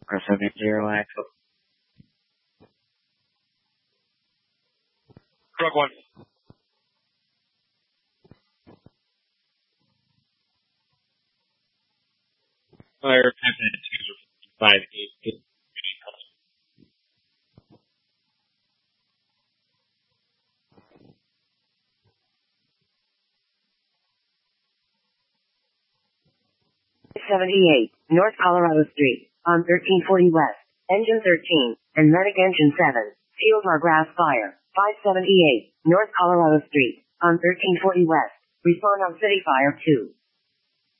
Pacific Zero Axle. Truck 1. Fire 558. 78, North Colorado Street, on 1340 West, Engine 13, and Medic Engine 7, Field our grass fire, 578, North Colorado Street, on 1340 West, respond on City Fire 2.